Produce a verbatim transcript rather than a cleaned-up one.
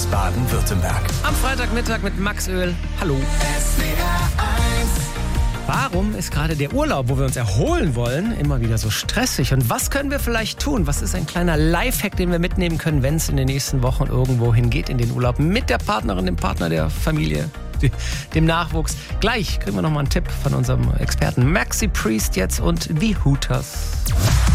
Baden-Württemberg. Am Freitagmittag mit Max Öl. Hallo. S W R eins. Warum ist gerade der Urlaub, wo wir uns erholen wollen, immer wieder so stressig? Und was können wir vielleicht tun? Was ist ein kleiner Lifehack, den wir mitnehmen können, wenn es in den nächsten Wochen irgendwo hingeht in den Urlaub? Mit der Partnerin, dem Partner, der Familie, dem Nachwuchs. Gleich kriegen wir nochmal einen Tipp von unserem Experten Maxi Priest jetzt und The Hooters.